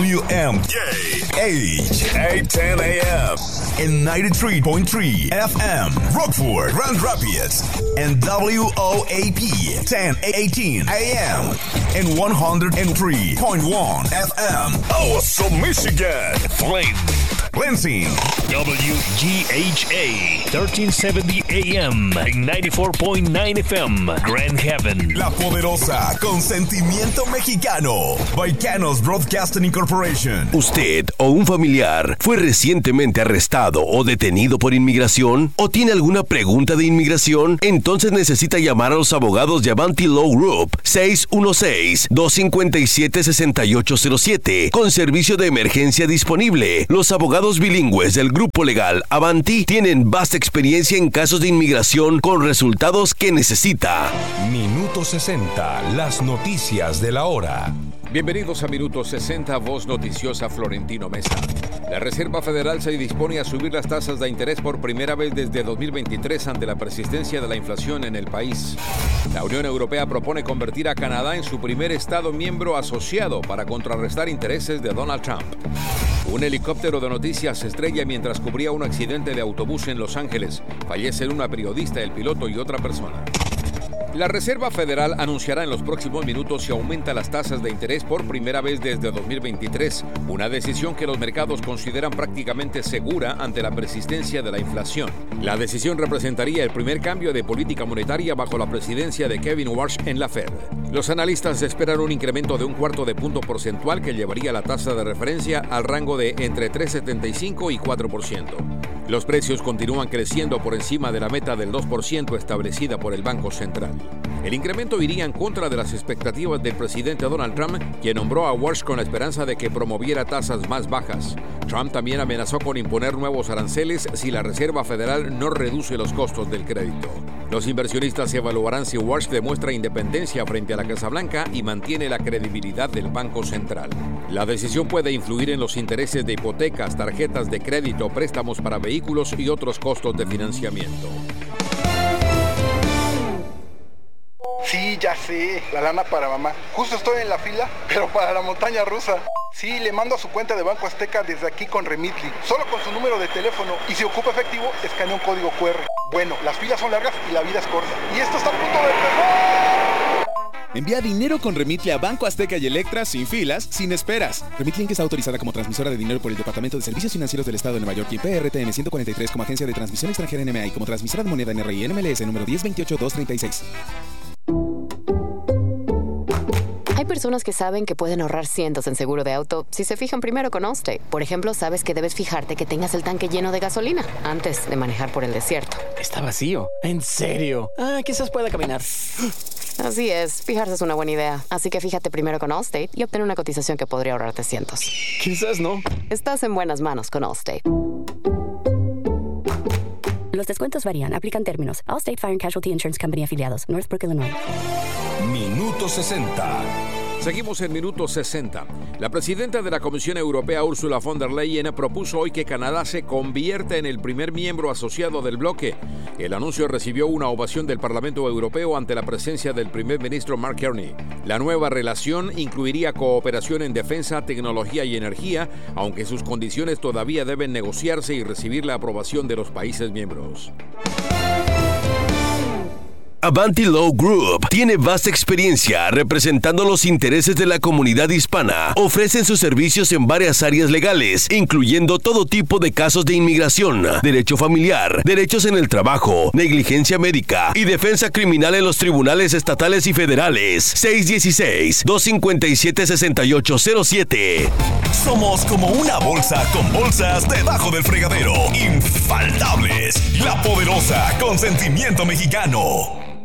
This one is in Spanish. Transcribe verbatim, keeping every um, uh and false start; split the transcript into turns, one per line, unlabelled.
W M H eight ten A M and ninety-three point three F M Rockford, Grand Rapids, and W O A P ten eighteen A M and one oh three point one F M Awesome Michigan, Flint, Lansing,
W G H A thirteen seventy A M and ninety-four point nine F M Grand Haven.
La Poderosa, con sentimiento mexicano. Baicanos Broadcasting Incorporated.
¿Usted o un familiar fue recientemente arrestado o detenido por inmigración? ¿O tiene alguna pregunta de inmigración? Entonces necesita llamar a los abogados de Avanti Law Group seis uno seis, dos cinco siete, seis ocho cero siete con servicio de emergencia disponible. Los abogados bilingües del grupo legal Avanti tienen vasta experiencia en casos de inmigración con resultados que necesita.
Minuto sesenta, las noticias de la hora.
Bienvenidos a Minuto sesenta, voz noticiosa Florentino Mesa. La Reserva Federal se dispone a subir las tasas de interés por primera vez desde dos mil veintitrés ante la persistencia de la inflación en el país. La Unión Europea propone convertir a Canadá en su primer Estado miembro asociado para contrarrestar intereses de Donald Trump. Un helicóptero de noticias se estrella mientras cubría un accidente de autobús en Los Ángeles. Fallecen una periodista, el piloto y otra persona. La Reserva Federal anunciará en los próximos minutos si aumenta las tasas de interés por primera vez desde dos mil veintitrés, una decisión que los mercados consideran prácticamente segura ante la persistencia de la inflación. La decisión representaría el primer cambio de política monetaria bajo la presidencia de Kevin Warsh en la Fed. Los analistas esperan un incremento de un cuarto de punto porcentual que llevaría la tasa de referencia al rango de entre tres punto setenta y cinco y cuatro por ciento. Los precios continúan creciendo por encima de la meta del dos por ciento establecida por el Banco Central. El incremento iría en contra de las expectativas del presidente Donald Trump, quien nombró a Warsh con la esperanza de que promoviera tasas más bajas. Trump también amenazó con imponer nuevos aranceles si la Reserva Federal no reduce los costos del crédito. Los inversionistas evaluarán si Warsh demuestra independencia frente a la Casa Blanca y mantiene la credibilidad del Banco Central. La decisión puede influir en los intereses de hipotecas, tarjetas de crédito, préstamos para vehículos y otros costos de financiamiento.
Sí, ya sé, la lana para mamá. Justo estoy en la fila, pero para la montaña rusa. Sí, le mando a su cuenta de Banco Azteca desde aquí con Remitly, solo con su número de teléfono, y si ocupa efectivo, escanea un código cu erre. Bueno, las filas son largas y la vida es corta. Y esto está a punto de empezar.
Envía dinero con Remitly a Banco Azteca y Electra sin filas, sin esperas. Remitly está autorizada como transmisora de dinero por el Departamento de Servicios Financieros del Estado de Nueva York y P R T M ciento cuarenta y tres como agencia de transmisión extranjera N M A y como transmisora de moneda N R I N M L S número diez veintiocho dos treinta y seis.
Hay personas que saben que pueden ahorrar cientos en seguro de auto si se fijan primero con Allstate. Por ejemplo, sabes que debes fijarte que tengas el tanque lleno de gasolina antes de manejar por el desierto.
Está vacío. ¿En serio? Ah, quizás pueda caminar.
Así es, fijarse es una buena idea. Así que fíjate primero con Allstate y obtén una cotización que podría ahorrarte cientos.
Quizás no.
Estás en buenas manos con Allstate.
Los descuentos varían. Aplican términos. Allstate Fire and Casualty Insurance Company afiliados. Northbrook, Illinois.
Minuto sesenta.
Seguimos en Minuto sesenta. La presidenta de la Comisión Europea, Ursula von der Leyen, propuso hoy que Canadá se convierta en el primer miembro asociado del bloque. El anuncio recibió una ovación del Parlamento Europeo ante la presencia del primer ministro Mark Carney. La nueva relación incluiría cooperación en defensa, tecnología y energía, aunque sus condiciones todavía deben negociarse y recibir la aprobación de los países miembros.
Avanti Law Group tiene vasta experiencia representando los intereses de la comunidad hispana. Ofrecen sus servicios en varias áreas legales, incluyendo todo tipo de casos de inmigración, derecho familiar, derechos en el trabajo, negligencia médica y defensa criminal en los tribunales estatales y federales. seis uno seis, dos cinco siete, seis ocho cero siete.
Somos como una bolsa con bolsas debajo del fregadero. Infaltables. La Poderosa, con sentimiento mexicano.